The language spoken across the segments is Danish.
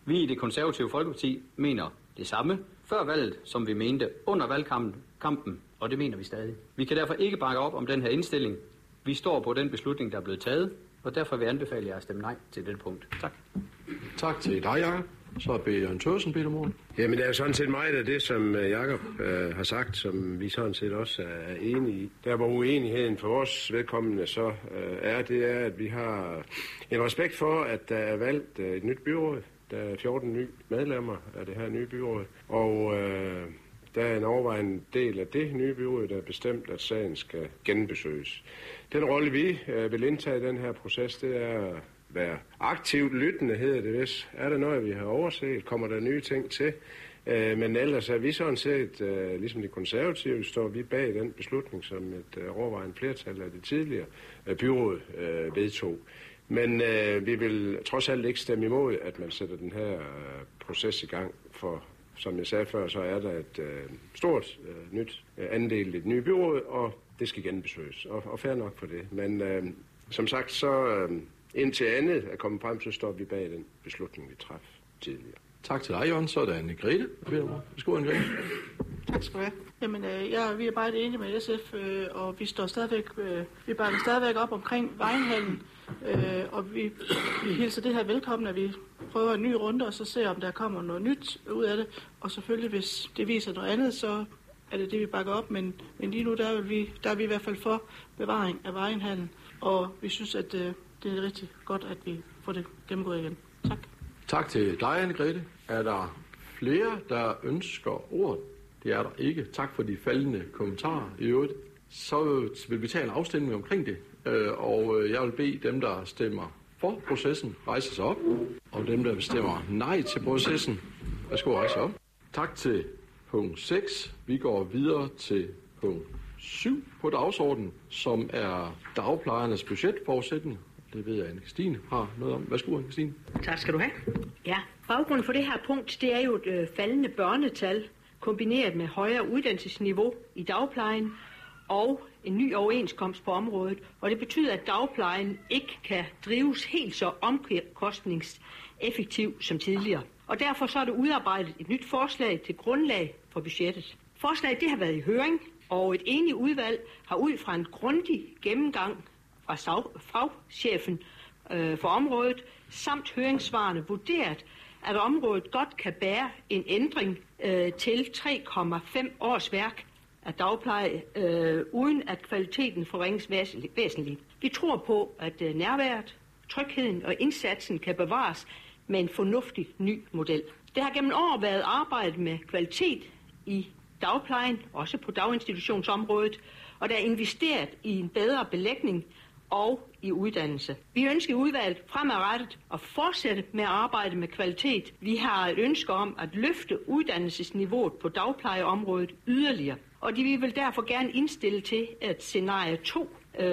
Vi i det konservative Folkeparti mener det samme før valget, som vi mente under valgkampen, og det mener vi stadig. Vi kan derfor ikke bakke op om den her indstilling. Vi står på den beslutning, der er blevet taget, og derfor vil jeg anbefale jer at stemme nej til dette punkt. Tak. Tak til dig, Jacob. Så er Jørgen Thorsen, Peter Moen. Jamen, det er sådan set meget af det, som Jacob har sagt, som vi sådan set også er enige i. Der hvor uenigheden for vores vedkommende så det er, at vi har en respekt for, at der er valgt et nyt byråd. Der er 14 nye medlemmer af det her nye byråd, og der er en overvejende del af det nye byråd, der er bestemt, at sagen skal genbesøges. Den rolle, vi vil indtage i den her proces, det er at være aktivt lyttende, hedder det vist. Er der noget, vi har overset? Kommer der nye ting til? Men ellers er vi sådan set, ligesom de konservative, står vi bag den beslutning, som et overvejende flertal af det tidligere byråd vedtog. Men vi vil trods alt ikke stemme imod, at man sætter den her proces i gang, for som jeg sagde før, så er der et stort nyt andel i det nye byråd, og det skal genbesøges, og fair nok for det. Men som sagt, så indtil andet er kommet frem, så står vi bag den beslutning, vi træffede tidligere. Tak til dig, Jørgen. Så er der Anne-Grethe. Værsgo, Anne-Grethe. Tak skal du have. Jamen, vi er bare enige med SF, og vi står stadigvæk, vi bakker stadigvæk op omkring Vejnhallen, og vi hilser det her velkommen, at vi prøver en ny runde, og så ser, om der kommer noget nyt ud af det. Og selvfølgelig, hvis det viser noget andet, så er det det, vi bakker op. Men lige nu, der er vi i hvert fald for bevaring af Vejnhallen, og vi synes, at det er rigtig godt, at vi får det gennemgået igen. Tak. Tak til dig, Anne-Grethe. Er der flere, der ønsker ordet? Det er der ikke. Tak for de faldende kommentarer i øvrigt. Så vil vi tage en afstemning omkring det, og jeg vil bede dem, der stemmer for processen, rejse sig op, og dem, der stemmer nej til processen, værsgo rejse sig op. Tak til punkt 6. Vi går videre til punkt 7 på dagsordenen, som er dagplejernes budgetforudsætning. Det ved jeg, Anne-Kristine har noget om. Værsgo, Anne-Kristine. Tak skal du have. Ja, baggrunden for det her punkt, det er jo et faldende børnetal, kombineret med højere uddannelsesniveau i dagplejen og en ny overenskomst på området. Og det betyder, at dagplejen ikke kan drives helt så omkostningseffektivt som tidligere. Og derfor så er det udarbejdet et nyt forslag til grundlag for budgettet. Forslaget det har været i høring, og et enigt udvalg har ud fra en grundig gennemgang fra fagchefen for området samt høringssvarene vurderet, at området godt kan bære en ændring til 3,5 års værk af dagpleje, uden at kvaliteten forringes væsentligt. Vi tror på, at nærværet, trygheden og indsatsen kan bevares med en fornuftig ny model. Det har gennem år været arbejdet med kvalitet i dagplejen, også på daginstitutionsområdet, og der er investeret i en bedre belægning og i uddannelse. Vi ønsker i udvalget fremadrettet at fortsætte med at arbejde med kvalitet. Vi har et ønske om at løfte uddannelsesniveauet på dagplejeområdet yderligere. Og vi vil derfor gerne indstille til, at scenarie 2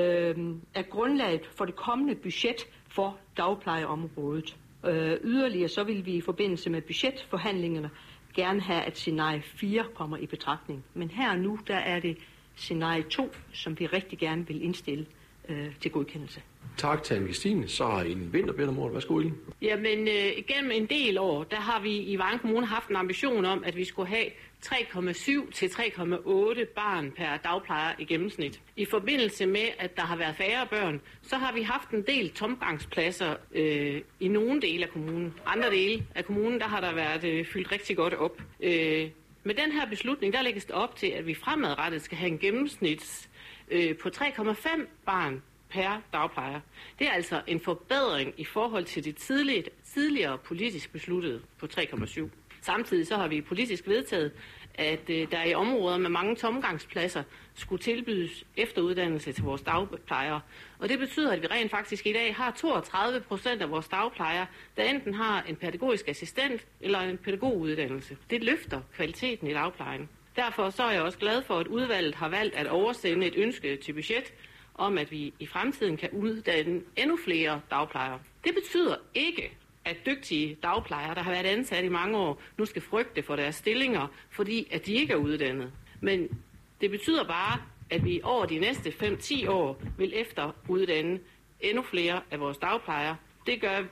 er grundlaget for det kommende budget for dagplejeområdet. Yderligere så vil vi i forbindelse med budgetforhandlingerne gerne have, at scenarie 4 kommer i betragtning. Men her og nu, der er det scenarie 2, som vi rigtig gerne vil indstille til godkendelse. Tak til Anne-Kristine. Så har Elin Vinterberg. Værsgo, Elin. Jamen, igennem en del år, der har vi i Vejle Kommune haft en ambition om, at vi skulle have 3,7 til 3,8 barn per dagplejer i gennemsnit. I forbindelse med, at der har været færre børn, så har vi haft en del tomgangspladser i nogle dele af kommunen. Andre dele af kommunen, der har der været fyldt rigtig godt op. Med den her beslutning, der lægges det op til, at vi fremadrettet skal have en gennemsnit på 3,5 barn per dagplejer. Det er altså en forbedring i forhold til det tidligere politisk besluttede på 3,7. Samtidig så har vi politisk vedtaget, at der i områder med mange tomgangspladser skulle tilbydes efteruddannelse til vores dagplejere. Og det betyder, at vi rent faktisk i dag har 32% af vores dagplejere, der enten har en pædagogisk assistent eller en pædagoguddannelse. Det løfter kvaliteten i dagplejen. Derfor så er jeg også glad for, at udvalget har valgt at oversende et ønske til budget om, at vi i fremtiden kan uddanne endnu flere dagplejere. Det betyder ikke, at dygtige dagplejere, der har været ansat i mange år, nu skal frygte for deres stillinger, fordi at de ikke er uddannet. Men det betyder bare, at vi over de næste 5-10 år vil efteruddanne endnu flere af vores dagplejere. Det gør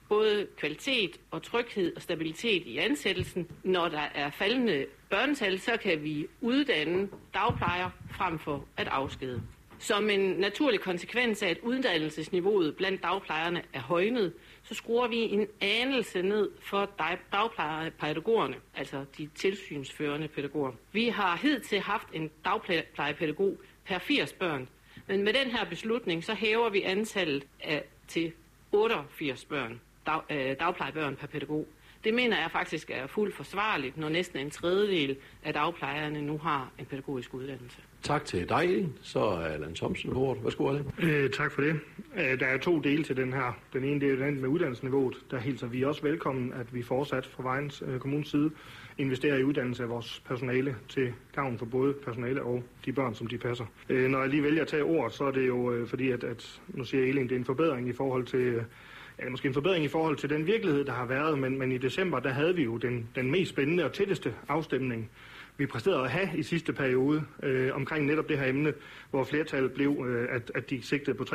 både kvalitet og tryghed og stabilitet i ansættelsen. Når der er faldende børnetal, så kan vi uddanne dagplejer frem for at afskede. Som en naturlig konsekvens af, at uddannelsesniveauet blandt dagplejerne er højnet, så skruer vi en anelse ned for dagplejepædagogerne, altså de tilsynsførende pædagoger. Vi har hidtil haft en dagplejepædagog per 80 børn, men med den her beslutning, så hæver vi antallet til 88 børn, dagplejebørn per pædagog. Det mener jeg faktisk er fuldt forsvarligt, når næsten en tredjedel af dagplejerne nu har en pædagogisk uddannelse. Tak til dig, Elin. Så er Allan Thomsen på ordet. Værsgo, Allan. Tak for det. Der er 2 dele til den her. Den ene del er den med uddannelsesniveauet. Der hilser vi også velkommen, at vi fortsat fra Vejens Kommunes side investerer i uddannelse af vores personale til gavn for både personale og de børn, som de passer. Når jeg lige vælger at tage ordet, så er det jo fordi, at nu siger Elin, det er en forbedring i forhold til... måske en forbedring i forhold til den virkelighed, der har været, men i december, der havde vi jo den mest spændende og tætteste afstemning, vi præsterede at have i sidste periode omkring netop det her emne, hvor flertallet blev, at de sigtede på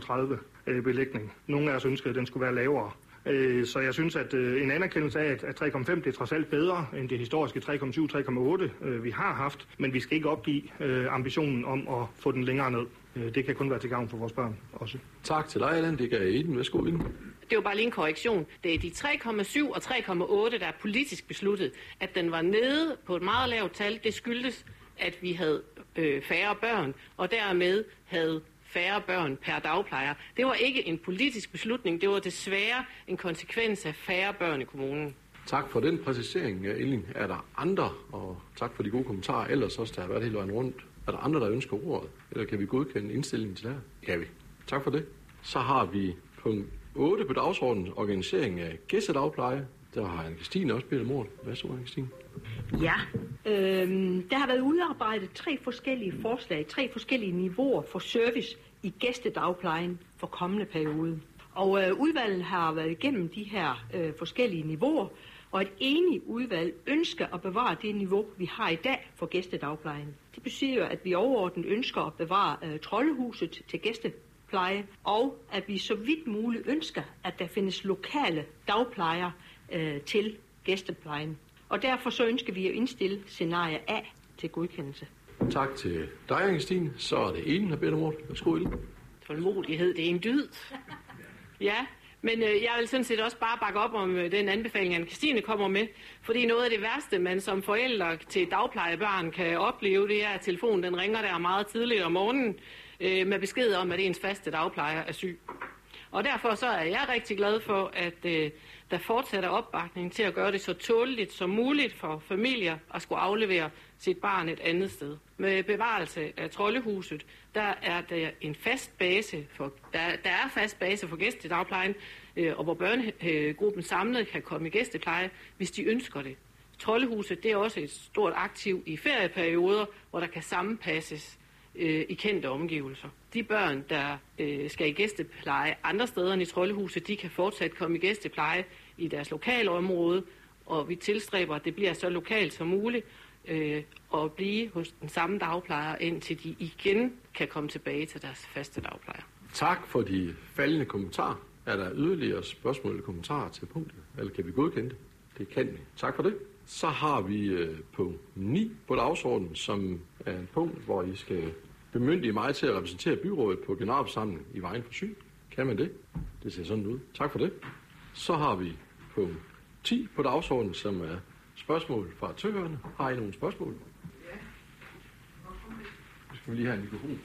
3,35 belægning. Nogle af os ønskede, at den skulle være lavere. Så jeg synes, at en anerkendelse af, at 3,5 det er trods alt bedre end det historiske 3,7-3,8 vi har haft, men vi skal ikke opgive ambitionen om at få den længere ned. Det kan kun være til gavn for vores børn også. Tak til dig, Allan. Det gav Elin. Værsgo, Elin. Det var bare lige en korrektion. Det er de 3,7 og 3,8, der er politisk besluttet. At den var nede på et meget lavt tal, det skyldtes, at vi havde færre børn, og dermed havde færre børn per dagplejer. Det var ikke en politisk beslutning, det var desværre en konsekvens af færre børn i kommunen. Tak for den præcisering, Elin. Er der andre, og tak for de gode kommentarer, ellers også, der har været hele vejen rundt. Er der andre, der ønsker ordet, eller kan vi godkende indstillingen til det her? Kan vi. Tak for det. Så har vi punkt 8 på dagsordenen, organisering af gæstedagpleje. Der har Anne-Kristine også bedt om ordet. Værsgo, Anne-Kristine. Ja, der har været udarbejdet 3 forskellige forslag, 3 forskellige niveauer for service i gæstedagplejen for kommende periode. Og udvalget har været igennem de her forskellige niveauer, og et enigt udvalg ønsker at bevare det niveau, vi har i dag for gæstedagplejen. Det betyder, at vi overordnet ønsker at bevare Troldehuset til gæstepleje, og at vi så vidt muligt ønsker, at der findes lokale dagplejer til gæsteplejen. Og derfor så ønsker vi at indstille scenarie A til godkendelse. Tak til dig, Anne-Kristine. Så er det Elin, der bedt om ordet. Værsgo, Elin. Tålmodighed, det er en dyd. Ja, men jeg vil sådan set også bare bakke op om den anbefaling, Anne-Kristine kommer med. Fordi noget af det værste, man som forældre til dagplejebørn kan opleve, det er, at telefonen den ringer der meget tidligt om morgenen med besked om, at ens faste dagplejer er syg. Og derfor så er jeg rigtig glad for, at der fortsat er opbakning til at gøre det så tåleligt som muligt for familier at skulle aflevere sit barn et andet sted. Med bevarelse af Troldehuset, der er der en fast base for, der er fast base for gæstedagplejen, og hvor børnegruppen samlet kan komme i gæstepleje, hvis de ønsker det. Troldehuset, det er også et stort aktiv i ferieperioder, hvor der kan sammenpasses i kendte omgivelser. De børn, der skal i gæstepleje andre steder end i Troldehuset, de kan fortsat komme i gæstepleje i deres lokale område, og vi tilstræber, at det bliver så lokalt som muligt, og blive hos den samme dagplejer, indtil de igen kan komme tilbage til deres faste dagplejer. Tak for de faldende kommentarer. Er der yderligere spørgsmål eller kommentarer til punktet? Eller kan vi godkende det? Det kan vi. Tak for det. Så har vi punkt 9 på dagsordenen, som er en punkt, hvor I skal bemyndige mig til at repræsentere byrådet på generalforsamlingen i Vejen for Syn. Kan man det? Det ser sådan ud. Tak for det. Så har vi punkt 10 på dagsordenen, som er spørgsmål fra tilhørende. Har I nogle spørgsmål? Ja. Skal vi lige have en mikrofon?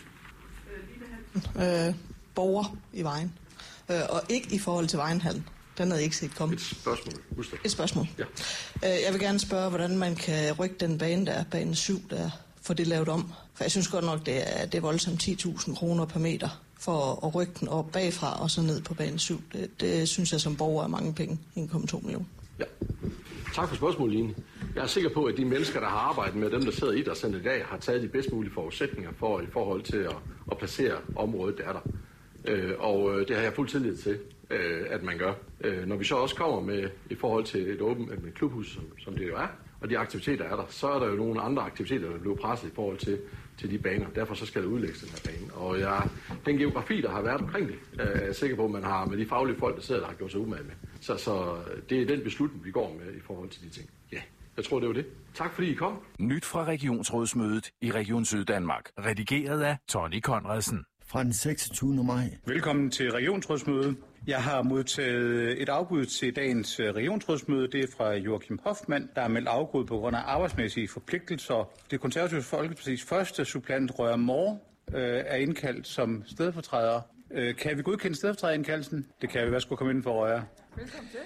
Borger i Vejen. Og ikke i forhold til Vejenhallen. Den havde jeg ikke set komme. Et spørgsmål. Husk. Et spørgsmål. Ja. Jeg vil gerne spørge, hvordan man kan rykke den bane der, bane 7 der, for det lavet om. For jeg synes godt nok, det er voldsomt 10.000 kroner per meter for at rykke den op bagfra og så ned på bane 7. Det synes jeg som borger er mange penge. 1,2 millioner. Ja. Tak for spørgsmålet, Line. Jeg er sikker på, at de mennesker, der har arbejdet med dem, der sidder i Idrætscenteret i dag, har taget de bedst mulige forudsætninger i forhold til at placere området, der er der. Og det har jeg fuld tillid til, at man gør. Når vi så også kommer med i forhold til et åbent klubhus, som det jo er, og de aktiviteter er der, så er der jo nogle andre aktiviteter, der bliver presset i forhold til de baner. Derfor så skal der udlægges den her bane. Og den geografi, der har været omkring det, er jeg sikker på, at man har med de faglige folk, der sidder der, har gjort sig umage med. Så det er den beslutning, vi går med i forhold til de ting. Ja, jeg tror, det var det. Tak fordi I kom. Nyt fra regionsrådsmødet i Region Syddanmark. Redigeret af Tony Conradsen. Fra den 26. maj. Velkommen til regionsrådsmødet. Jeg har modtaget et afbud til dagens regionsrådsmøde. Det er fra Joachim Hoffmann, der er meldt afbud på grund af arbejdsmæssige forpligtelser. Det konservative Folkepartis første suppleant, Røger Moore, er indkaldt som stedfortræder. Kan vi godkende stedfortræderindkaldelsen? Det kan vi. Værsgo, komme ind for Røger. Velkommen til.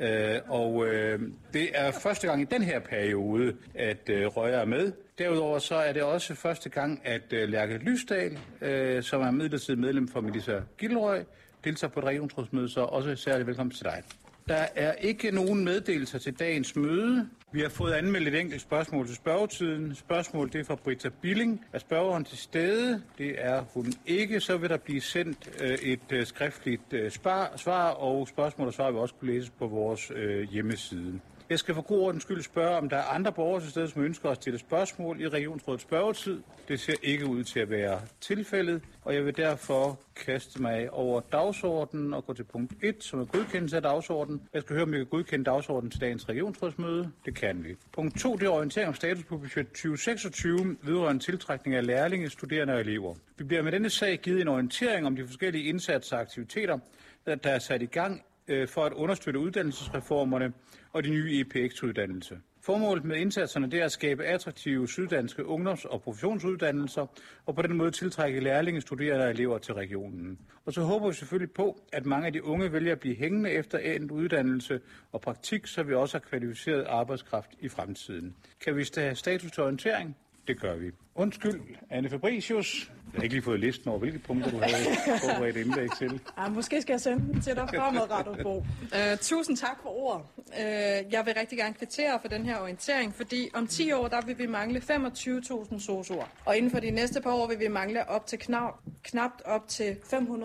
Det er første gang i den her periode, at Røger er med. Derudover så er det også første gang, at Lærke Lysdal, som er midlertidigt medlem for Melissa Gilroy, deltager på et regionsrådsmøde, så også særligt velkommen til dig. Der er ikke nogen meddelelser til dagens møde. Vi har fået anmeldt et enkelt spørgsmål til spørgetiden. Spørgsmålet det er fra Britta Billing. Er spørgeren til stede? Det er hun ikke. Så vil der blive sendt et skriftligt svar, og spørgsmål og svar vil også kunne læses på vores hjemmeside. Jeg skal for god ordens skyld spørge, om der er andre borgere til stede, som ønsker at stille spørgsmål i regionsrådets spørgetid. Det ser ikke ud til at være tilfældet, og jeg vil derfor kaste mig over dagsordenen og gå til punkt 1, som er godkendelse af dagsordenen. Jeg skal høre, om vi kan godkende dagsordenen til dagens regionsrådsmøde. Det kan vi. Punkt 2, det er orientering om status på budget 2026 vedrørende tiltrækning af lærlinge, studerende og elever. Vi bliver med denne sag givet en orientering om de forskellige indsatser og aktiviteter, der er sat i gang for at understøtte uddannelsesreformerne og de nye EPX-uddannelse. Formålet med indsatserne det er at skabe attraktive syddanske ungdoms- og professionsuddannelser, og på den måde tiltrække lærlinge, studerende og elever til regionen. Og så håber vi selvfølgelig på, at mange af de unge vælger at blive hængende efter endt uddannelse og praktik, så vi også har kvalificeret arbejdskraft i fremtiden. Kan vi have status til orientering? Det gør vi. Undskyld, Anne Fabricius. Jeg har ikke lige fået listen over, hvilke punkter du havde forberedt indlæg til. Ja, måske skal jeg sende den til dig fremadrettet, Bo. Tusind tak for ordet. Jeg vil rigtig gerne kvittere for den her orientering, fordi om 10 år, der vil vi mangle 25.000 sosuer. Og inden for de næste par år vil vi mangle op til knapt op til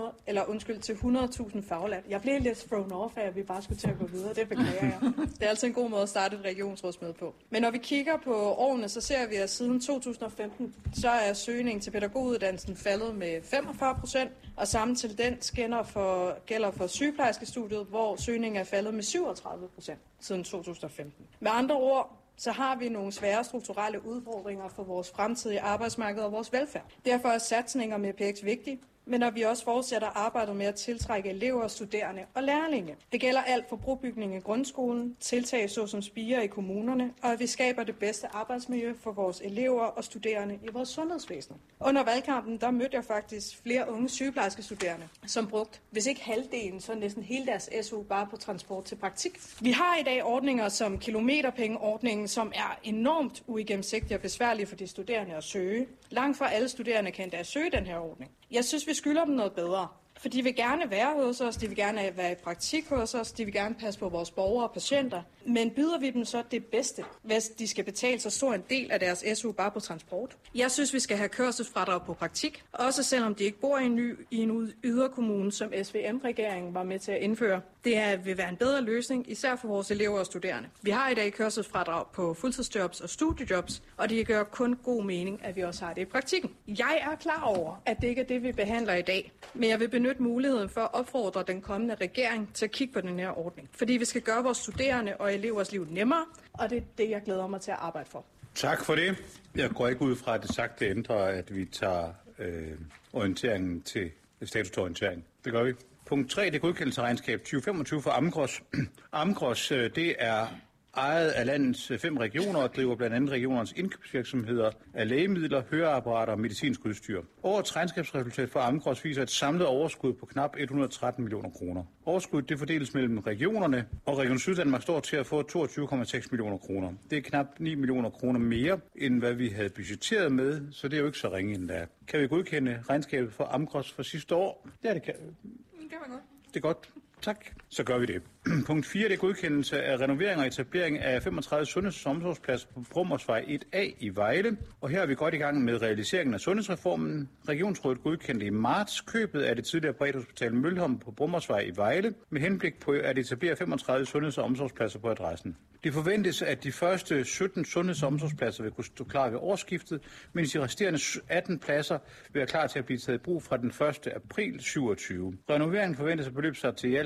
100.000 faglært. Jeg blev lidt thrown off af, at vi bare skulle til at gå videre. Det beklager jeg. Det er altså en god måde at starte et regionsrådsmøde på. Men når vi kigger på årene, så ser vi, at siden 2015, så er søgningen til pædagoguddannelsen faldet med 45%, og samme tendens gælder for sygeplejerskestudiet, hvor søgningen er faldet med 37% siden 2015. Med andre ord, så har vi nogle svære strukturelle udfordringer for vores fremtidige arbejdsmarked og vores velfærd. Derfor er satsninger med EPX vigtige, men når vi også fortsætter arbejdet med at tiltrække elever, studerende og lærlinge. Det gælder alt fra brobygning i grundskolen, tiltag såsom spirer i kommunerne, og at vi skaber det bedste arbejdsmiljø for vores elever og studerende i vores sundhedsvæsen. Under valgkampen, der mødte jeg faktisk flere unge sygeplejerskestuderende, som brugte, hvis ikke halvdelen, så næsten hele deres SU bare på transport til praktik. Vi har i dag ordninger som kilometerpengeordningen, som er enormt uigennemsigtige og besværlige for de studerende at søge. Langt fra alle studerende kan endda søge den her ordning. Jeg synes, vi skylder dem noget bedre. For de vil gerne være hos os, de vil gerne være i praktik hos os, de vil gerne passe på vores borgere og patienter. Men byder vi dem så det bedste, hvis de skal betale så stor en del af deres SU bare på transport? Jeg synes, vi skal have kørselsfradrag på praktik, også selvom de ikke bor i en yderkommune, som SVM-regeringen var med til at indføre. Det vil være en bedre løsning, især for vores elever og studerende. Vi har i dag kørselsfradrag på fuldtidsjobs og studiejobs, og det gør kun god mening, at vi også har det i praktikken. Jeg er klar over, at det ikke er det, vi behandler i dag, men jeg vil benytte muligheden for at opfordre den kommende regering til at kigge på den her ordning. Fordi vi skal gøre vores studerende og elevers liv nemmere, og det er det, jeg glæder mig til at arbejde for. Tak for det. Jeg går ikke ud fra, at det sagte ændrer, at vi tager orienteringen til status til orientering. Det gør vi. Punkt 3, det er godkendelsesregnskab 2025 for Amgros. Amgros, det er ejet af landets 5 regioner og driver blandt andet regionernes indkøbsvirksomheder af lægemidler, høreapparater og medicinsk udstyr. Årets regnskabsresultat for Amgros viser et samlet overskud på knap 113 millioner kroner. Overskuddet det fordeles mellem regionerne, og Region Syddanmark står til at få 22,6 millioner kroner. Det er knap 9 millioner kroner mere, end hvad vi havde budgetteret med, så det er jo ikke så ringe endda. Kan vi godkende regnskabet for Amgros for sidste år? Ja, det kan. Det kan man godt. Det er godt. Tak. Så gør vi det. Punkt 4, det er godkendelse af renovering og etablering af 35 sundheds- og omsorgspladser på Brummersvej 1A i Vejle. Og her er vi godt i gang med realiseringen af sundhedsreformen. Regionsrådet godkendte i marts købet af det tidligere Bredhospital Mølholm på Brummersvej i Vejle, med henblik på at etablere 35 sundheds- og omsorgspladser på adressen. Det forventes, at de første 17 sundheds- og omsorgspladser vil kunne stå klar ved årsskiftet, mens de resterende 18 pladser vil være klar til at blive taget i brug fra den 1. april 2027. Renoveringen forventes at beløbe sig til i alt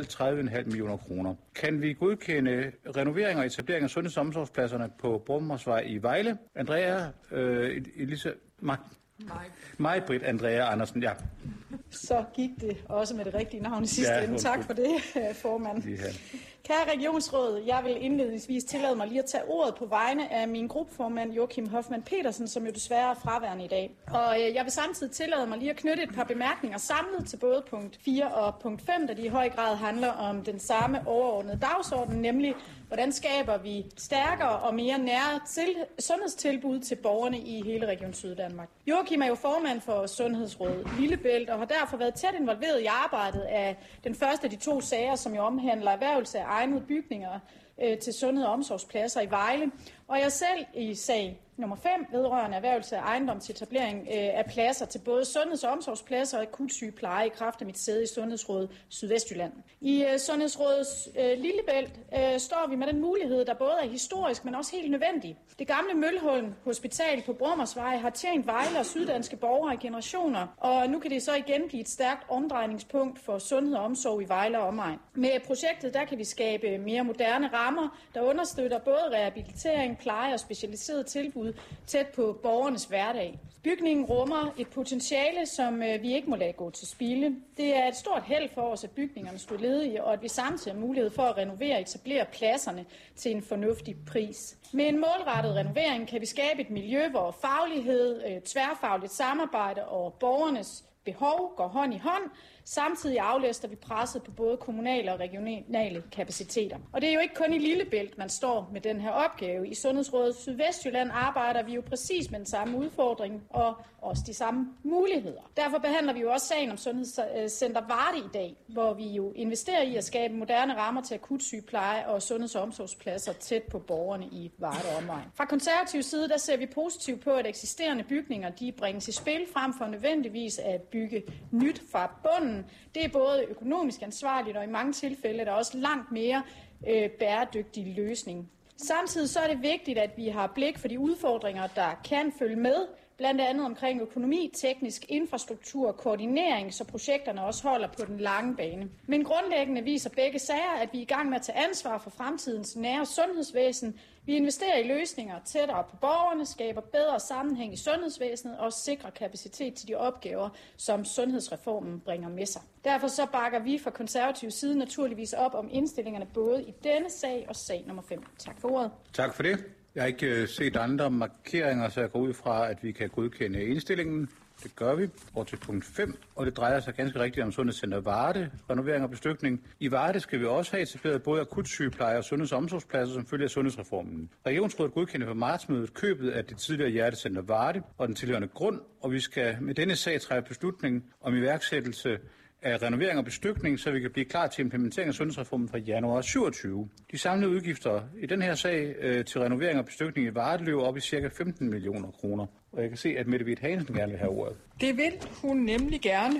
alt 30,5 millioner kroner. Kan vi godkende renovering og etablering af sundheds- og omsorgspladserne på Brummersvej i Vejle? Andrea, Maj-Britt Andrea Andersen, ja. Så gik det også med det rigtige navn i sidste ende. Tak for det, formand. Kære regionsråd, jeg vil indledningsvis tillade mig lige at tage ordet på vegne af min gruppeformand Joachim Hoffmann Petersen, som jo desværre er fraværende i dag. Og jeg vil samtidig tillade mig lige at knytte et par bemærkninger samlet til både punkt 4 og punkt 5, da de i høj grad handler om den samme overordnede dagsorden, nemlig hvordan skaber vi stærkere og mere nære sundhedstilbud til borgerne i hele Region Syddanmark. Joachim er jo formand for Sundhedsrådet Lillebælt og har derfor været tæt involveret i arbejdet af den første af de 2 sager, som jo omhandler erhvervelse af egnede bygninger til sundhed- og omsorgspladser i Vejle. Og jeg selv i sag nummer 5 vedrørende erhvervelse af ejendom til etablering af pladser til både sundheds- og omsorgspladser og akutsygepleje i kraft af mit sæde i Sundhedsrådet Sydvestjylland. I Sundhedsrådets Lillebælt står vi med den mulighed, der både er historisk, men også helt nødvendig. Det gamle Mølholm Hospital på Brummersvej har tjent Vejle og syddanske borgere i generationer, og nu kan det så igen blive et stærkt omdrejningspunkt for sundhed og omsorg i Vejle og omegn. Med projektet der kan vi skabe mere moderne rammer, der understøtter både rehabilitering, pleje og specialiseret tilbud tæt på borgernes hverdag. Bygningen rummer et potentiale, som vi ikke må lade gå til spilde. Det er et stort held for os, at bygningerne står ledige, og at vi samtidig har mulighed for at renovere og etablere pladserne til en fornuftig pris. Med en målrettet renovering kan vi skabe et miljø, hvor faglighed, tværfagligt samarbejde og borgernes behov går hånd i hånd. Samtidig aflæster vi presset på både kommunale og regionale kapaciteter. Og det er jo ikke kun i Lillebælt, man står med den her opgave. I Sundhedsrådet Sydvestjylland arbejder vi jo præcis med den samme udfordring og også de samme muligheder. Derfor behandler vi jo også sagen om Sundhedscenter Varde i dag, hvor vi jo investerer i at skabe moderne rammer til akutsygepleje og sundheds- og omsorgspladser tæt på borgerne i Varde og omegn. Fra konservativ side, der ser vi positivt på, at eksisterende bygninger de bringes i spil frem for nødvendigvis at bygge nyt fra bunden. Det er både økonomisk ansvarligt og i mange tilfælde er der også langt mere bæredygtig løsning. Samtidig så er det vigtigt, at vi har blik for de udfordringer, der kan følge med, blandt andet omkring økonomi, teknisk infrastruktur og koordinering, så projekterne også holder på den lange bane. Men grundlæggende viser begge sager, at vi er i gang med at tage ansvar for fremtidens nære sundhedsvæsen. Vi investerer i løsninger tættere på borgerne, skaber bedre sammenhæng i sundhedsvæsenet og sikrer kapacitet til de opgaver, som sundhedsreformen bringer med sig. Derfor så bakker vi fra konservativ side naturligvis op om indstillingerne både i denne sag og sag nummer 5. Tak for ordet. Tak for det. Jeg har ikke set andre markeringer, så jeg går ud fra, at vi kan godkende indstillingen. Det gør vi. Over til punkt 5, og det drejer sig ganske rigtigt om Sundhedscenter Varde, renovering og bestykning. I Varde skal vi også have etableret både akutsygepleje og sundheds- og omsorgspladser, som følger sundhedsreformen. Regionsrådet godkendte på martsmødet købet af det tidligere Hjertecenter Varde og den tilhørende grund, og vi skal med denne sag træffe beslutning om iværksættelse af renovering og bestykning, så vi kan blive klar til implementering af sundhedsreformen fra januar 27. De samlede udgifter i den her sag til renovering og bestykning i Varde løber op i ca. 15 millioner kroner. Og jeg kan se, at Mette Hvidt Hansen gerne vil have ordet. Det vil hun nemlig gerne,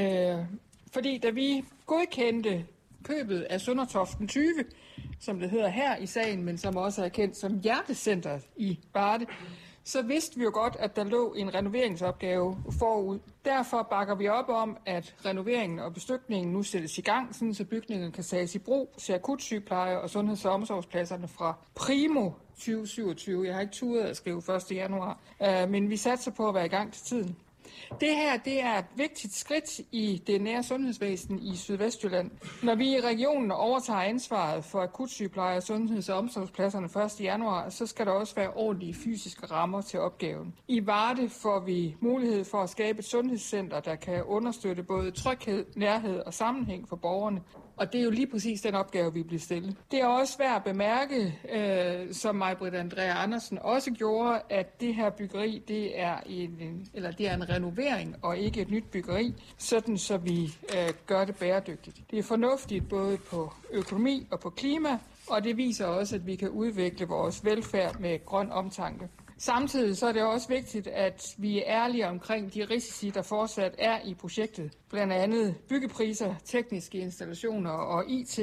fordi da vi godkendte købet af Søndertoften 20, som det hedder her i sagen, men som også er kendt som Hjertecenter i Varde, så vidste vi jo godt, at der lå en renoveringsopgave forud. Derfor bakker vi op om, at renoveringen og bestykningen nu sættes i gang, sådan så bygningen kan tages i brug til akutsygepleje og sundheds- og omsorgspladserne fra primo 2027. Jeg har ikke turet at skrive 1. januar, men vi satser på at være i gang til tiden. Det her det er et vigtigt skridt i det nære sundhedsvæsen i Sydvestjylland. Når vi i regionen overtager ansvaret for akutsygepleje og sundheds- og omsorgspladserne 1. januar, så skal der også være ordentlige fysiske rammer til opgaven. I Varde får vi mulighed for at skabe et sundhedscenter, der kan understøtte både tryghed, nærhed og sammenhæng for borgerne. Og det er jo lige præcis den opgave, vi bliver stillet. Det er også værd at bemærke, som Maj-Britt Andrea Andersen også gjorde, at det her byggeri det er en renovering og ikke et nyt byggeri, sådan så vi gør det bæredygtigt. Det er fornuftigt både på økonomi og på klima, og det viser også, at vi kan udvikle vores velfærd med grøn omtanke. Samtidig så er det også vigtigt, at vi er ærlige omkring de risici, der fortsat er i projektet. Blandt andet byggepriser, tekniske installationer og IT.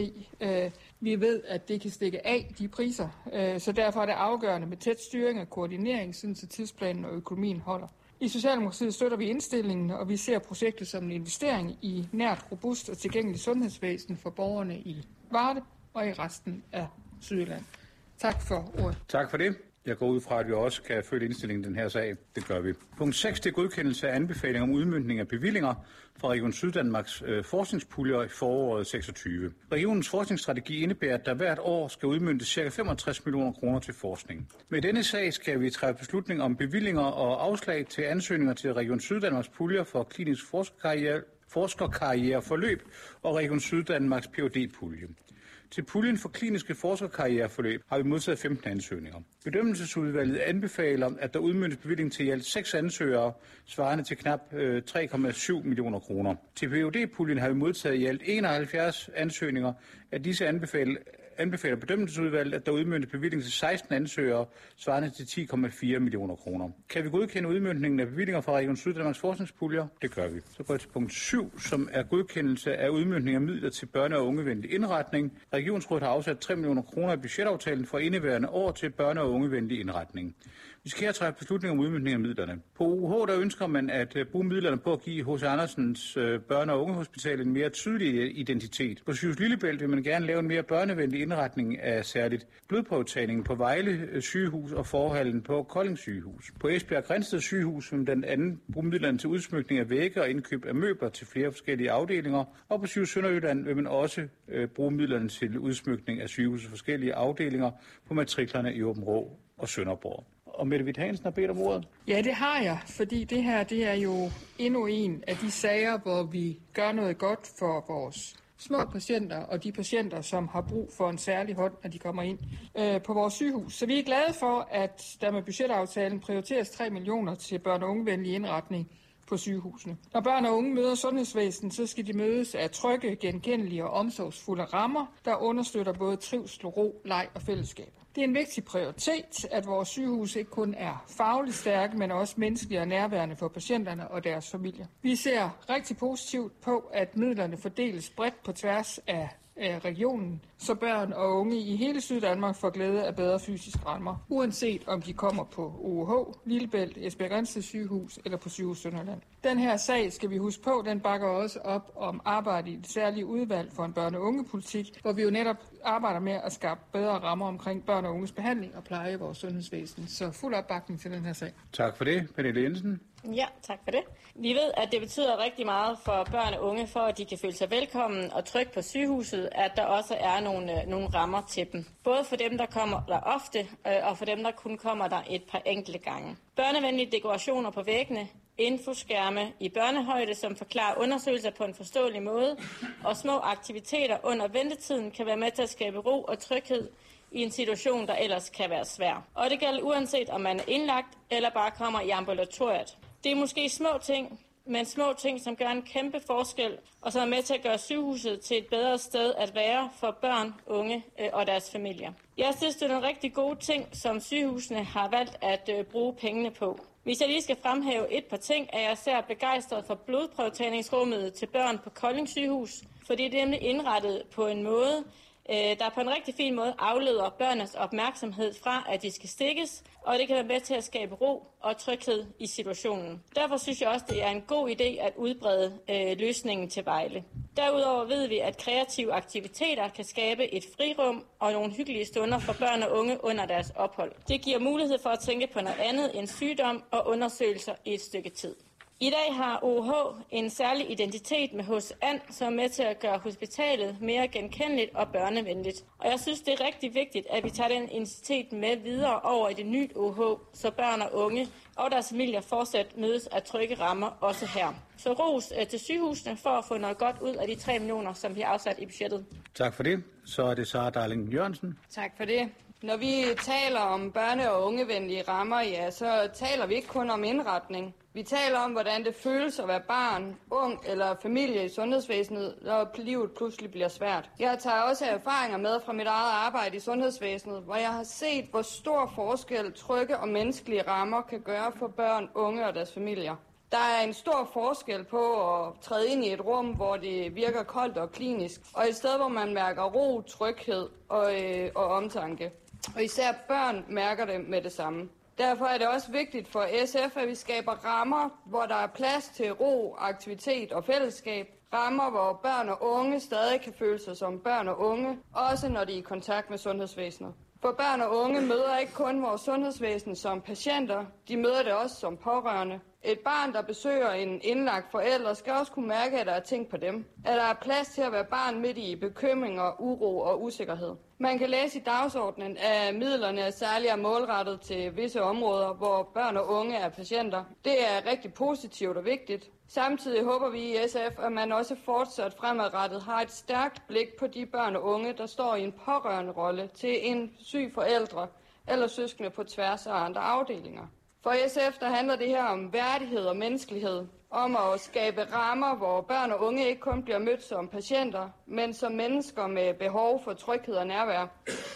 Vi ved, at det kan stikke af, de priser. Så derfor er det afgørende med tæt styring og koordinering, sådan så tidsplanen og økonomien holder. I Socialdemokratiet støtter vi indstillingen, og vi ser projektet som en investering i nært, robust og tilgængeligt sundhedsvæsen for borgerne i Varde og i resten af Sydjylland. Tak for ordet. Tak for det. Jeg går ud fra, at vi også kan følge indstillingen i den her sag. Det gør vi. Punkt 6. Det er godkendelse af anbefalinger om udmøntning af bevillinger fra Region Syddanmarks forskningspuljer i foråret 26. Regionens forskningsstrategi indebærer, at der hvert år skal udmøntes ca. 65 millioner kroner til forskning. Med denne sag skal vi træffe beslutning om bevillinger og afslag til ansøgninger til Region Syddanmarks puljer for klinisk forskerkarriereforløb og Region Syddanmarks Ph.D.-pulje. Til puljen for kliniske forskerkarriereforløb har vi modtaget 15 ansøgninger. Bedømmelsesudvalget anbefaler, at der udmøntes bevilling til i alt 6 ansøgere, svarende til knap 3,7 millioner kroner. Til Ph.D.-puljen har vi modtaget i alt 71 ansøgninger. Af disse anbefaler bedømmelsesudvalget, at der udmøntes bevilling til 16 ansøgere, svarende til 10,4 millioner kroner. Kan vi godkende udmøntningen af bevillinger fra Region Syddanmarks forskningspuljer? Det gør vi. Så går jeg til punkt 7, som er godkendelse af udmøntning af midler til børne- og ungevenlig indretning. Regionsrådet har afsat 3 millioner kroner i budgetaftalen for indeværende år til børne- og ungevenlig indretning. Vi skal her træffe beslutning om udmøntning af midlerne. På UH der ønsker man at bruge midlerne på at give H.C. Andersens børne- og ungehospital en mere tydelig identitet. På Sygehus Lillebælt vil man gerne lave en mere børnevenlig indretning af særligt blodprøvetagningen på Vejle Sygehus og forhallen på Kolding Sygehus. På Esbjerg Grindsted Sygehus vil man blandt andet bruge midlerne til udsmykning af vægge og indkøb af møbler til flere forskellige afdelinger. Og på Sygehus Sønderjylland vil man også bruge midlerne til udsmykning af sygehusets forskellige afdelinger på matriklerne i Aabenraa og Sønderborg. Og Mette Hvidt Hansen har bedt om ordet. Ja, det har jeg, fordi det her det er jo endnu en af de sager, hvor vi gør noget godt for vores små patienter og de patienter, som har brug for en særlig hånd, når de kommer ind på vores sygehus. Så vi er glade for, at der med budgetaftalen prioriteres 3 millioner til børne- og ungevenlig indretning på sygehusene. Når børn og unge møder sundhedsvæsenet, så skal de mødes af trygge, genkendelige og omsorgsfulde rammer, der understøtter både trivsel, ro, leg og fællesskab. Det er en vigtig prioritet, at vores sygehus ikke kun er fagligt stærke, men også menneskelige og nærværende for patienterne og deres familier. Vi ser rigtig positivt på, at midlerne fordeles bredt på tværs af regionen, så børn og unge i hele Syddanmark får glæde af bedre fysiske rammer, uanset om de kommer på OUH, Lillebælt, Esbjerg Grindsted Sygehus eller på Sygehus Sønderjylland. Den her sag skal vi huske på, den bakker også op om arbejde i det særlige udvalg for en børne- og ungepolitik, hvor vi jo netop arbejder med at skabe bedre rammer omkring børn og unges behandling og pleje i vores sundhedsvæsen. Så fuld opbakning til den her sag. Tak for det, Pernille Jensen. Ja, tak for det. Vi ved, at det betyder rigtig meget for børn og unge, for at de kan føle sig velkommen og trygge på sygehuset, at der også er nogle rammer til dem. Både for dem, der kommer der ofte, og for dem, der kun kommer der et par enkelte gange. Børnevenlige dekorationer på væggene, infoskærme i børnehøjde, som forklarer undersøgelser på en forståelig måde, og små aktiviteter under ventetiden kan være med til at skabe ro og tryghed i en situation, der ellers kan være svær. Og det gælder uanset, om man er indlagt eller bare kommer i ambulatoriet. Det er måske små ting, men små ting, som gør en kæmpe forskel, og som er med til at gøre sygehuset til et bedre sted at være for børn, unge og deres familier. Jeg synes, det er nogle rigtig gode ting, som sygehusene har valgt at bruge pengene på. Hvis jeg lige skal fremhæve et par ting, er jeg især begejstret for blodprøvetagningsrummet til børn på Kolding Sygehus, fordi det er nemlig indrettet på en måde, der på en rigtig fin måde afleder børnenes opmærksomhed fra, at de skal stikkes, og det kan være med til at skabe ro og tryghed i situationen. Derfor synes jeg også, det er en god idé at udbrede løsningen til Vejle. Derudover ved vi, at kreative aktiviteter kan skabe et frirum og nogle hyggelige stunder for børn og unge under deres ophold. Det giver mulighed for at tænke på noget andet end sygdom og undersøgelser i et stykke tid. I dag har OUH en særlig identitet med H.C. And, som er med til at gøre hospitalet mere genkendeligt og børnevenligt. Og jeg synes, det er rigtig vigtigt, at vi tager den identitet med videre over i det nye OUH, så børn og unge og deres familier fortsat mødes af trygge rammer også her. Så ros til sygehusene for at få noget godt ud af de 3 millioner, som vi har afsat i budgettet. Tak for det. Så er det Sara Darling Jørgensen. Tak for det. Når vi taler om børne- og ungevenlige rammer, ja, så taler vi ikke kun om indretning. Vi taler om, hvordan det føles at være barn, ung eller familie i sundhedsvæsenet, når livet pludselig bliver svært. Jeg tager også erfaringer med fra mit eget arbejde i sundhedsvæsenet, hvor jeg har set, hvor stor forskel trygge og menneskelige rammer kan gøre for børn, unge og deres familier. Der er en stor forskel på at træde ind i et rum, hvor det virker koldt og klinisk, og et sted, hvor man mærker ro, tryghed og omtanke. Og især børn mærker det med det samme. Derfor er det også vigtigt for SF, at vi skaber rammer, hvor der er plads til ro, aktivitet og fællesskab. Rammer, hvor børn og unge stadig kan føle sig som børn og unge, også når de er i kontakt med sundhedsvæsenet. For børn og unge møder ikke kun vores sundhedsvæsen som patienter, de møder det også som pårørende. Et barn, der besøger en indlagt forælder, skal også kunne mærke, at der er ting på dem. At der er plads til at være barn midt i bekymringer, uro og usikkerhed. Man kan læse i dagsordenen, at midlerne er særligt målrettet til visse områder, hvor børn og unge er patienter. Det er rigtig positivt og vigtigt. Samtidig håber vi i SF, at man også fortsat fremadrettet har et stærkt blik på de børn og unge, der står i en pårørende rolle til en syg forældre eller søskende på tværs af andre afdelinger. For SF der handler det her om værdighed og menneskelighed, om at skabe rammer, hvor børn og unge ikke kun bliver mødt som patienter, men som mennesker med behov for tryghed og nærvær.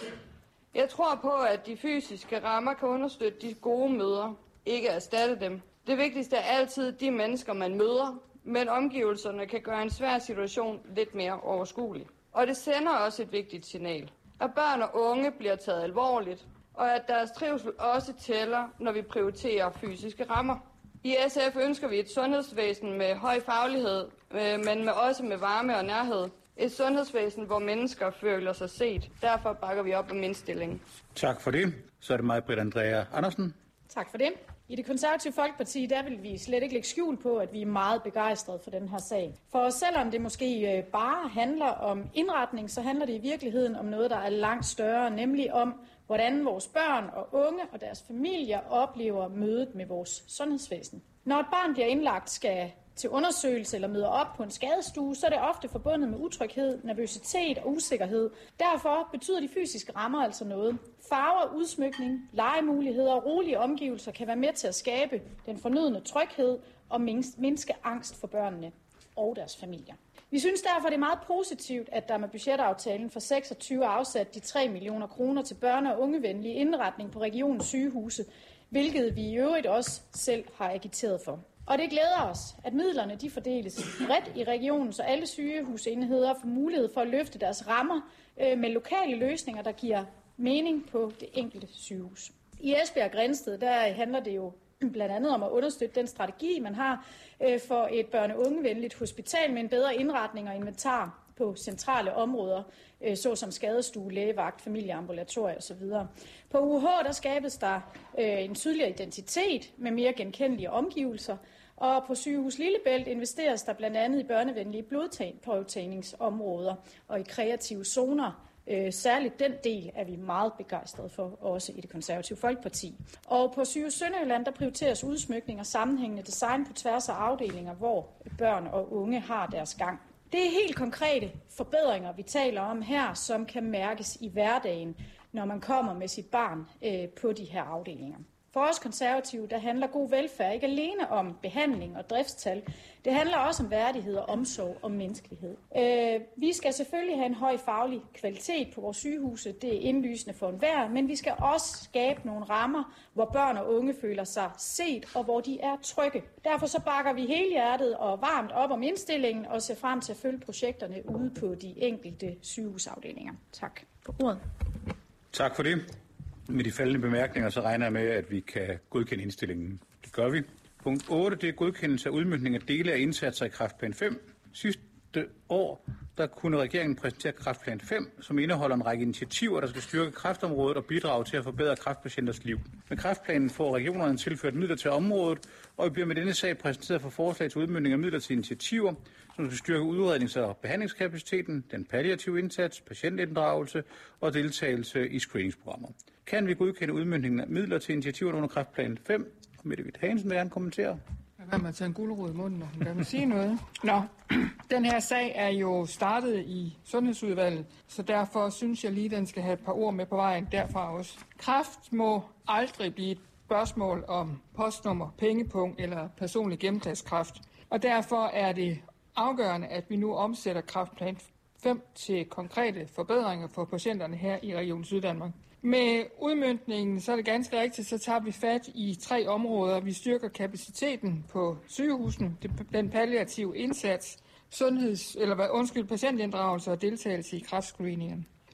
Jeg tror på, at de fysiske rammer kan understøtte de gode møder, ikke erstatte dem. Det vigtigste er altid de mennesker, man møder, men omgivelserne kan gøre en svær situation lidt mere overskuelig. Og det sender også et vigtigt signal, at børn og unge bliver taget alvorligt, og at deres trivsel også tæller, når vi prioriterer fysiske rammer. I SF ønsker vi et sundhedsvæsen med høj faglighed, men også med varme og nærhed. Et sundhedsvæsen, hvor mennesker føler sig set. Derfor bakker vi op om indstillingen. Tak for det. Så er det mig, Britt Andrea Andersen. Tak for det. I det konservative Folkeparti, der vil vi slet ikke lægge skjul på, at vi er meget begejstrede for den her sag. For selvom det måske bare handler om indretning, så handler det i virkeligheden om noget, der er langt større, nemlig om, hvordan vores børn og unge og deres familier oplever mødet med vores sundhedsvæsen. Når et barn bliver indlagt, skal til undersøgelse eller møder op på en skadestue, så er det ofte forbundet med utryghed, nervøsitet og usikkerhed. Derfor betyder de fysiske rammer altså noget. Farver, udsmykning, legemuligheder og rolige omgivelser kan være med til at skabe den fornødne tryghed og mindske angst for børnene og deres familier. Vi synes derfor, det er meget positivt, at der med budgetaftalen for 26 er afsat de 3 millioner kroner til børne- og ungevenlig indretning på regionens sygehuse, hvilket vi i øvrigt også selv har agiteret for. Og det glæder os, at midlerne de fordeles bredt i regionen, så alle sygehusenheder får mulighed for at løfte deres rammer med lokale løsninger, der giver mening på det enkelte sygehus. I Esbjerg og Grindsted, der handler det jo blandt andet om at understøtte den strategi, man har for et børne- og ungevenligt hospital med en bedre indretning og inventar på centrale områder, såsom skadestue, lægevagt, familieambulatorie osv. På UH der skabes der en tydeligere identitet med mere genkendelige omgivelser, og på sygehus Lillebælt investeres der blandt andet i børnevenlige blodprøvetagningsområder og i kreative zoner. Særligt den del er vi meget begejstrede for, også i det konservative Folkeparti. Og på Sygehus Sønderjylland, der prioriteres udsmykning og sammenhængende design på tværs af afdelinger, hvor børn og unge har deres gang. Det er helt konkrete forbedringer, vi taler om her, som kan mærkes i hverdagen, når man kommer med sit barn på de her afdelinger. For os konservative, der handler god velfærd ikke alene om behandling og driftstal. Det handler også om værdighed og omsorg og menneskelighed. Vi skal selvfølgelig have en høj faglig kvalitet på vores sygehuse. Det er indlysende for enhver, men vi skal også skabe nogle rammer, hvor børn og unge føler sig set og hvor de er trygge. Derfor så bakker vi helhjertet og varmt op om indstillingen og ser frem til at følge projekterne ude på de enkelte sygehusafdelinger. Tak for ordet. Tak for det. Med de faldende bemærkninger, så regner jeg med, at vi kan godkende indstillingen. Det gør vi. Punkt 8, det er godkendelse af udmøntning af dele af indsatser i Kræftplan 5. Sidste år, der kunne regeringen præsentere Kræftplan 5, som indeholder en række initiativer, der skal styrke kræftområdet og bidrage til at forbedre kræftpatienters liv. Med Kræftplanen får regionerne tilført midler til området, og vi bliver med denne sag præsenteret for forslag til udmøntning af midler til initiativer, som skal styrke udrednings- og behandlingskapaciteten, den palliative indsats, patientinddragelse og deltagelse i screeningsprogrammer. Kan vi godkende udmøntningen af midler til initiativer under Kræftplan 5? Og Mette Witt Hansen vil gerne kommentere. Hvad med at tage en gulerod i munden, når hun gerne vil sige noget? Nå, den her sag er jo startet i Sundhedsudvalget, så derfor synes jeg lige, den skal have et par ord med på vejen derfra også. Kræft må aldrig blive et spørgsmål om postnummer, pengepunkt eller personlig gennemslagskræft. Og derfor er det afgørende, at vi nu omsætter Kræftplan 5 til konkrete forbedringer for patienterne her i Region Syddanmark. Med udmøntningen, så er det ganske rigtigt, så tager vi fat i 3 områder. Vi styrker kapaciteten på sygehusene, den palliative indsats, patientinddragelse og deltagelse i kræftscreeningen.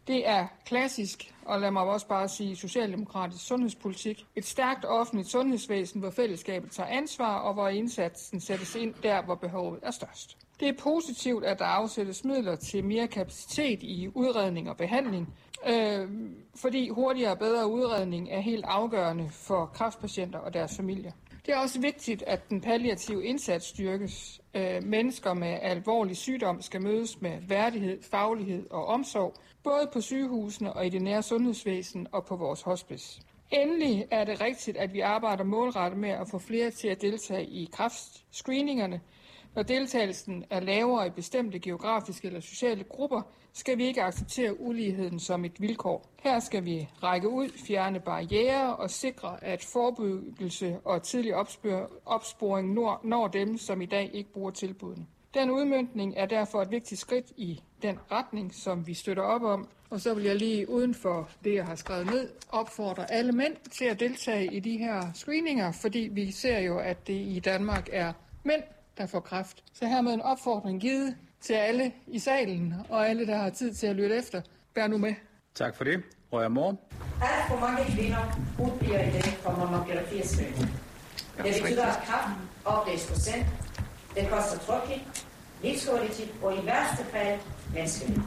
Det er klassisk, og lad mig også bare sige, socialdemokratisk sundhedspolitik. Et stærkt offentligt sundhedsvæsen, hvor fællesskabet tager ansvar, og hvor indsatsen sættes ind der, hvor behovet er størst. Det er positivt, at der afsættes midler til mere kapacitet i udredning og behandling, fordi hurtigere og bedre udredning er helt afgørende for kræftpatienter og deres familier. Det er også vigtigt, at den palliative indsats styrkes. Mennesker med alvorlig sygdom skal mødes med værdighed, faglighed og omsorg, både på sygehusene og i det nære sundhedsvæsen og på vores hospice. Endelig er det rigtigt, at vi arbejder målrettet med at få flere til at deltage i kræftscreeningerne. Når deltagelsen er lavere i bestemte geografiske eller sociale grupper, skal vi ikke acceptere uligheden som et vilkår. Her skal vi række ud, fjerne barrierer og sikre, at forebyggelse og tidlig opsporing når dem, som i dag ikke bruger tilbudene. Den udmøntning er derfor et vigtigt skridt i den retning, som vi støtter op om. Og så vil jeg lige uden for det, jeg har skrevet ned, opfordre alle mænd til at deltage i de her screeninger, fordi vi ser jo, at det i Danmark er mænd, der får kræft. Så hermed en opfordring givet til alle i salen og alle, der har tid til at lytte efter. Bær nu med. Tak for det. Røger Mor. Alt for mange kvinder udbliver i dag fra mammografiescreening. Det betyder, at kræft opdages for sent. Det koster tryghed, livskvalitet og i værste fald menneskeliv.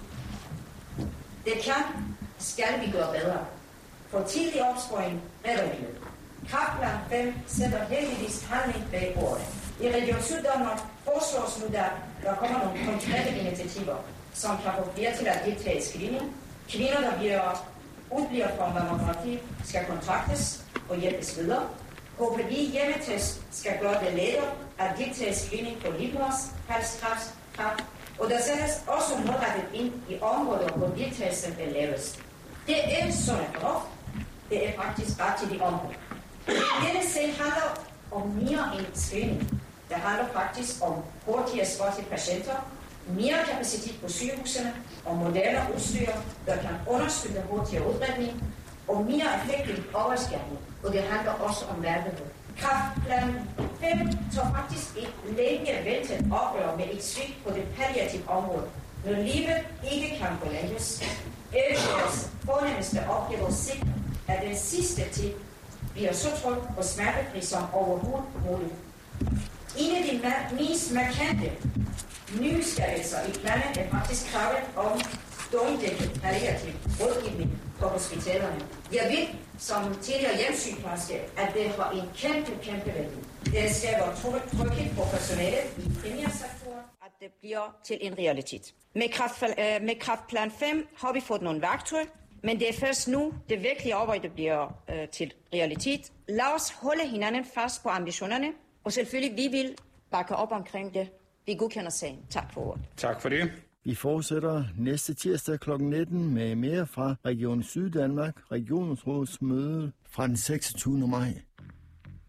Det skal vi gøre bedre. For tidlig opsporing redder livet. Kræftplan 5 sætter heldigvis handling bag bordet. I Region Syddanmark foreslås nu, der kommer nogle konkrete initiativer, som kan få flere til at deltage i screening. Kvinder, der udbliver fra mammografi, skal kontraktes og hjælpes videre. HPV hjemmetest skal gøre det lettere at deltage i screening på livmoders, halskræft, og der sættes også målrettet ind i områder, hvor deltagelsen er lavest. Det er sådan groft. Det er faktisk ret til de områder. Denne sag handler om mere end screening. Det handler faktisk om hurtigere svar til patienter, mere kapacitet på sygehusene og moderne udstyr, der kan understøtte hurtigere udredning og mere effektiv overskærning. Og det handler også om værdighed. Kræftplan 5 tager faktisk et længe ventet opgør med et svigt på det palliative område. Når livet ikke kan forlænges, er deres fornemmeste opgave at sikre, at den sidste tid bliver så tryg og smertefri som overhovedet muligt. En af de mest markante nyskabelser i planen er faktisk kravet om døgndækket palliativ rådgivning på hospitalerne. Jeg ved, som tidligere hjemmesygeplejerske, at det har en kæmpe værdi. Det skaber tryghed for personalet i primærsektoren, at det bliver til en realitet. Med kræftplan 5 har vi fået nogle værktøj, men det er først nu, det virkelige arbejde bliver til realitet. Lad os holde hinanden fast på ambitionerne, og selvfølgelig, vi vil bakke op omkring det. Vi godkender sagen. Tak for ordet. Tak for det. Vi fortsætter næste tirsdag kl. 19 med mere fra Region Syddanmark, regionsrådsmøde fra den 26. maj.